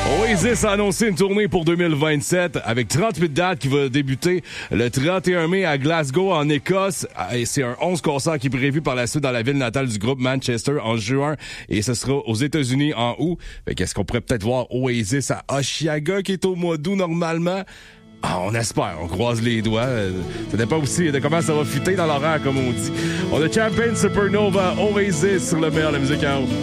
Oasis a annoncé une tournée pour 2027 avec 38 dates qui va débuter le 31 mai à Glasgow en Écosse. Et c'est un 11 concerts qui est prévu par la suite dans la ville natale du groupe Manchester en juin et ce sera aux États-Unis en août. Fait qu'est-ce qu'on pourrait peut-être voir Oasis à Oshiaga qui est au mois d'août normalement? Ah, on espère, on croise les doigts. Ça dépend aussi de comment ça va fitter dans l'horaire, comme on dit. On a Champagne Supernova, Oasis sur le meilleur de la musique en haut.